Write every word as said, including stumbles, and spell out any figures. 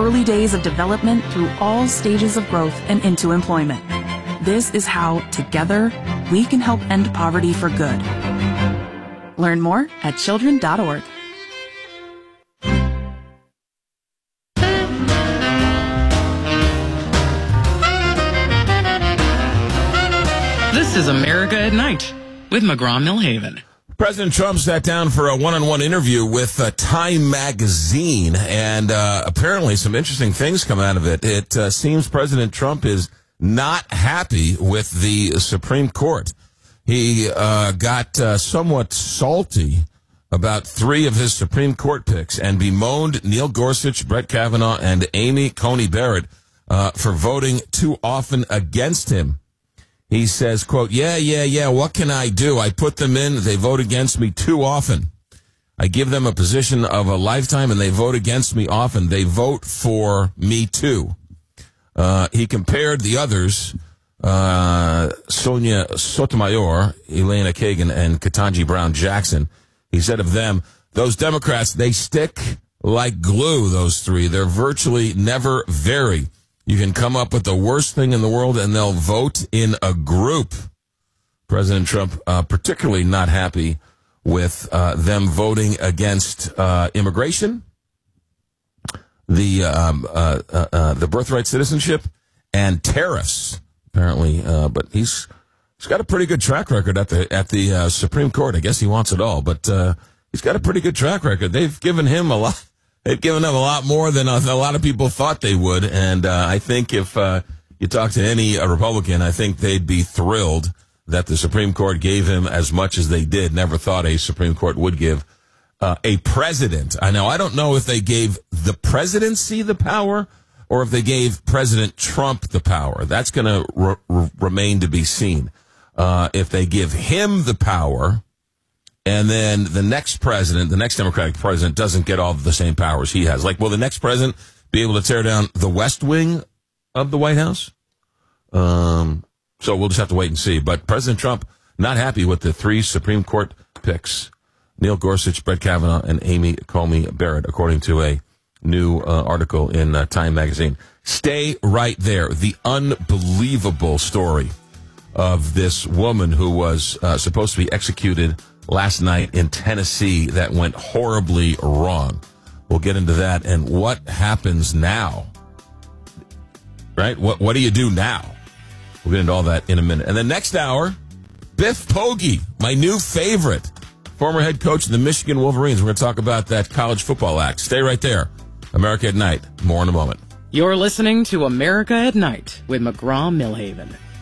early days of development through all stages of growth and into employment. This is how, together, we can help end poverty for good. Learn more at children dot org. This is America at Night with McGraw-Millhaven. President Trump sat down for a one-on-one interview with uh, Time Magazine, and uh, apparently some interesting things come out of it. It uh, seems President Trump is not happy with the Supreme Court. He uh, got uh, somewhat salty about three of his Supreme Court picks and bemoaned Neil Gorsuch, Brett Kavanaugh, and Amy Coney Barrett uh, for voting too often against him. He says, quote, yeah, yeah, yeah, what can I do? I put them in. They vote against me too often. I give them a position of a lifetime, and they vote against me often. They vote for me, too. Uh, he compared the others, uh, Sonia Sotomayor, Elena Kagan, and Ketanji Brown Jackson. He said of them, those Democrats, they stick like glue, those three. They're virtually never vary. You can come up with the worst thing in the world, and they'll vote in a group. President Trump uh, particularly not happy with uh, them voting against uh, immigration, the um, uh, uh, uh, the birthright citizenship, and tariffs. Apparently, uh, but he's he's got a pretty good track record at the at the uh, Supreme Court. I guess he wants it all, but uh, he's got a pretty good track record. They've given him a lot. They've given him a lot more than a, a lot of people thought they would, and uh, I think if uh, you talk to any uh, Republican, I think they'd be thrilled that the Supreme Court gave him as much as they did. Never thought a Supreme Court would give uh, a president. I know I don't know if they gave the presidency the power or if they gave President Trump the power. That's going to re- re- remain to be seen. Uh, if they give him the power, and then the next president, the next Democratic president, doesn't get all of the same powers he has. Like, will the next president be able to tear down the West Wing of the White House? Um, so we'll just have to wait and see. But President Trump not happy with the three Supreme Court picks: Neil Gorsuch, Brett Kavanaugh, and Amy Coney Barrett, according to a new uh, article in uh, Time Magazine. Stay right there. The unbelievable story of this woman who was uh, supposed to be executed last night in Tennessee that went horribly wrong. We'll get into that and what happens now. Right? What what do you do now? We'll get into all that in a minute. And then next hour, Biff Poggi, my new favorite, former head coach of the Michigan Wolverines. We're going to talk about that college football act. Stay right there. America at Night. More in a moment. You're listening to America at Night with McGraw-Millhaven.